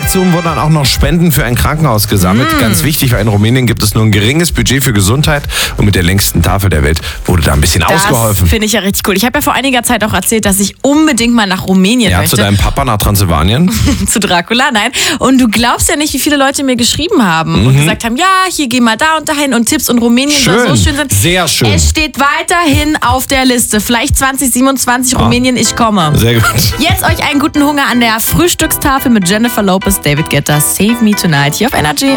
Aktion wurden dann auch noch Spenden für ein Krankenhaus gesammelt. Ganz wichtig, weil in Rumänien gibt es nur ein geringes Budget für Gesundheit und mit der längsten Tafel der Welt wurde da ein bisschen ausgeholfen. Das finde ich ja richtig cool. Ich habe ja vor einiger Zeit auch erzählt, dass ich unbedingt mal nach Rumänien möchte. Zu deinem Papa nach Transsilvanien? Zu Dracula, nein. Und du glaubst ja nicht, wie viele Leute mir geschrieben haben und gesagt haben, ja, hier geh mal da und dahin und Tipps und Rumänien soll so schön sein. Sehr schön. Es steht weiterhin auf der Liste. Vielleicht 2027 Rumänien, ich komme. Sehr gut. Jetzt euch einen guten Hunger an der Frühstückstafel mit Jennifer Lopez, David Guetta, Save Me Tonight hier auf Energy.